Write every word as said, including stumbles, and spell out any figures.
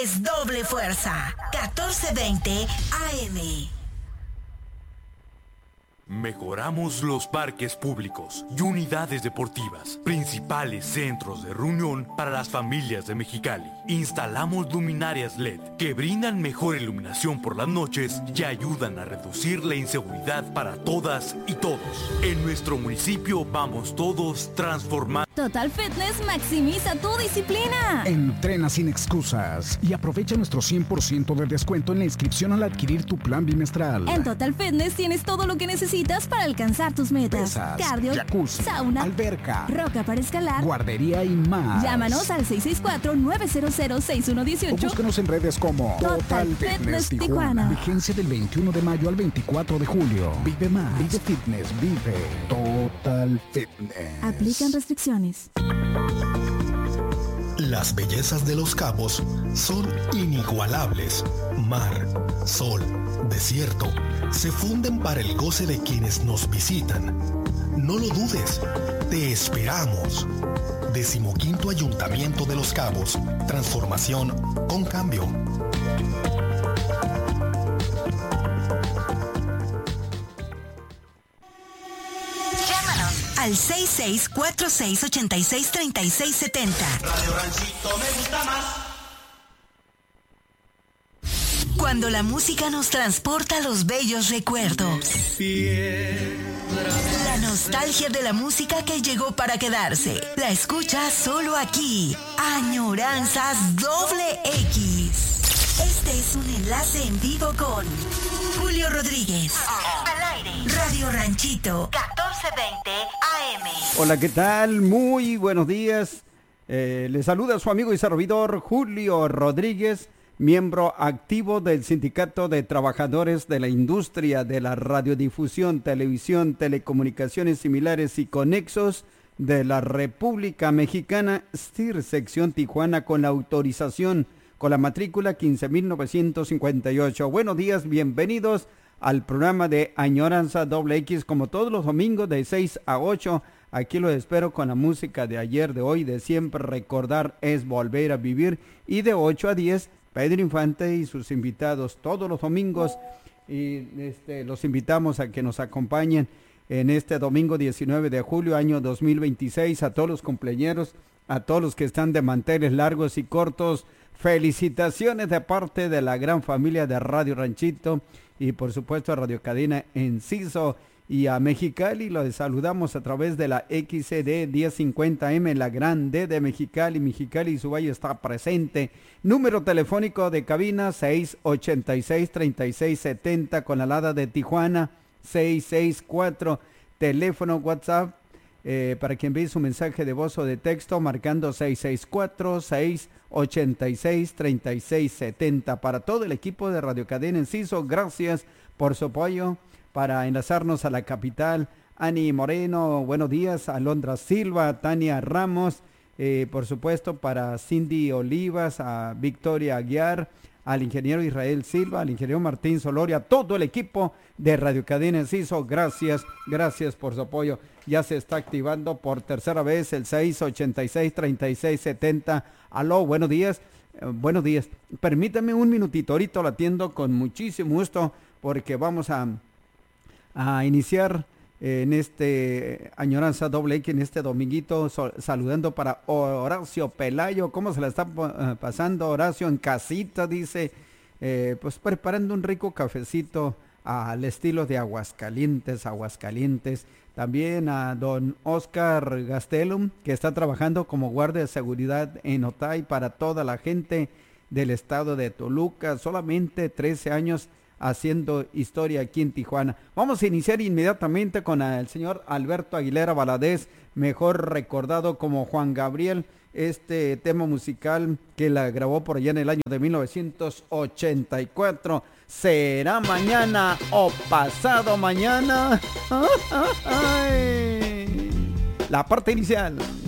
es Doble Fuerza, catorce veinte A M. Mejoramos los parques públicos y unidades deportivas, principales centros de reunión para las familias de Mexicali. Instalamos luminarias L E D que brindan mejor iluminación por las noches y ayudan a reducir la inseguridad para todas y todos. En nuestro municipio vamos todos transformando. Total Fitness maximiza tu disciplina. Entrena sin excusas y aprovecha nuestro cien por ciento de descuento en la inscripción al adquirir tu plan bimestral. En Total Fitness tienes todo lo que necesitas para alcanzar tus metas. Pesas, cardio, jacuzzi, sauna, alberca, roca para escalar, guardería y más. Llámanos al seis seis cuatro, nueve cero cero, seis uno uno ocho. O búscanos en redes como Total, Total Fitness, Fitness Tijuana. Tijuana. Vigencia del veintiuno de mayo al veinticuatro de julio. Vive más. Vive Fitness. Vive Total Fitness. Aplican restricciones. Las bellezas de Los Cabos son inigualables. Mar, sol, desierto, se funden para el goce de quienes nos visitan. No lo dudes, te esperamos. Decimoquinto Ayuntamiento de Los Cabos. Transformación con cambio. Llámanos al seis seis cuatro seis ocho seis tres seis siete cero. Radio Ranchito me gusta más. Cuando la música nos transporta a los bellos recuerdos. La nostalgia de la música que llegó para quedarse. La escuchas solo aquí. Añoranzas Doble X. Este es un enlace en vivo con Julio Rodríguez. Al aire. Radio Ranchito, catorce veinte A M. Hola, ¿qué tal? Muy buenos días. Eh, le saluda su amigo y servidor Julio Rodríguez, miembro activo del Sindicato de Trabajadores de la Industria de la Radiodifusión, Televisión, Telecomunicaciones Similares y Conexos de la República Mexicana, S T I R, sección Tijuana, con la autorización, con la matrícula quince mil novecientos cincuenta y ocho. Buenos días, bienvenidos al programa de Añoranza Doble X, como todos los domingos de seis a ocho. Aquí los espero con la música de ayer, de hoy, de siempre. Recordar es volver a vivir. Y de ocho a diez, Pedro Infante y sus invitados todos los domingos, y este, los invitamos a que nos acompañen en este domingo diecinueve de julio, año dos mil veintiséis, a todos los cumpleañeros, a todos los que están de manteles largos y cortos. Felicitaciones de parte de la gran familia de Radio Ranchito y por supuesto a Radio Cadena Enciso y a Mexicali. Los saludamos a través de la X C D diez cincuenta M, la gran D de Mexicali. Mexicali y su valle está presente. Número telefónico de cabina seis ocho seis, tres seis siete cero con la alada de Tijuana seis seis cuatro. Teléfono WhatsApp eh, para que envíe su mensaje de voz o de texto marcando seis seis cuatro, seis ocho seis, tres seis siete cero. Para todo el equipo de Radio Cadena Enciso, gracias por su apoyo. Para enlazarnos a la capital, Ani Moreno, buenos días, Alondra Silva, Tania Ramos, eh, por supuesto para Cindy Olivas, a Victoria Aguiar, al ingeniero Israel Silva, al ingeniero Martín Soloria, todo el equipo de Radio Cadena Enciso, gracias, gracias por su apoyo. Ya se está activando por tercera vez el seis ocho seis, tres seis siete cero. Aló, buenos días, eh, buenos días. Permítame un minutito, ahorita lo atiendo con muchísimo gusto porque vamos a... a iniciar eh, en este Añoranza Doble X, en este dominguito, so, saludando para Horacio Pelayo. ¿Cómo se la está uh, pasando Horacio en casita? Dice, eh, pues preparando un rico cafecito al estilo de Aguascalientes, Aguascalientes. También a don Oscar Gastelum, que está trabajando como guardia de seguridad en Otay para toda la gente del estado de Toluca. Solamente trece años haciendo historia aquí en Tijuana. Vamos a iniciar inmediatamente con el señor Alberto Aguilera Valadez, mejor recordado como Juan Gabriel, este tema musical que la grabó por allá en el año de mil novecientos ochenta y cuatro. ¿Será mañana o pasado mañana? La parte inicial.